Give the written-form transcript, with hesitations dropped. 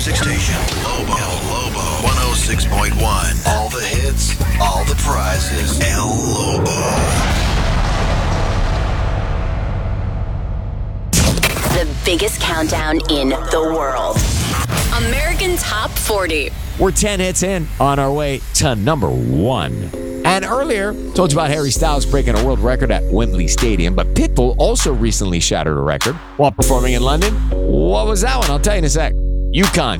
music station. Lobo 106.1. All the hits, all the prizes. El Lobo. The biggest countdown in the world. American Top 40. We're 10 hits in on our way to number 1. And earlier, told you about Harry Styles breaking a world record at Wembley Stadium, but Pitbull also recently shattered a record while performing in London. What was that one? I'll tell you in a sec. UConn.